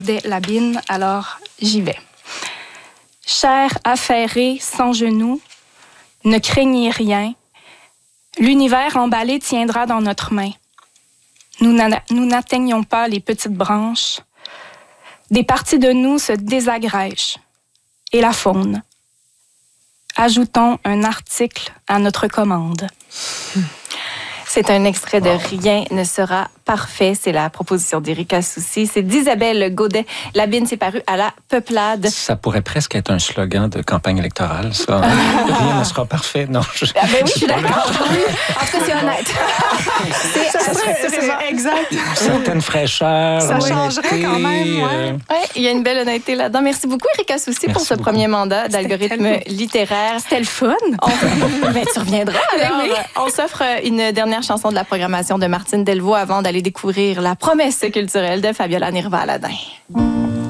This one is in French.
Dès Labine, alors j'y vais. Chair affairée, sans genoux, ne craignez rien. L'univers emballé tiendra dans notre main. Nous n'atteignons pas les petites branches. Des parties de nous se désagrègent. Et la faune. Ajoutons un article à notre commande. C'est un extrait de Rien ne sera parfait. C'est la proposition d'Erika Soucy. C'est d'Isabelle Gaudet. Labine, c'est paru à la Peuplade. Ça pourrait presque être un slogan de campagne électorale, ça. Rien ne sera parfait. Non, oui, je suis d'accord. Oui. En tout cas, c'est honnête. C'est exact. Certaines fraîcheurs. Ça changerait quand même, Il y a une belle honnêteté là-dedans. Merci beaucoup, Erika Soucy, pour ce premier mandat d'algorithme littéraire. C'était le fun. Mais tu reviendras alors. Oui. On s'offre une dernière chanson de la programmation de Martine Delvaux avant d'aller découvrir la promesse culturelle de Fabiola Nirva-Aladin.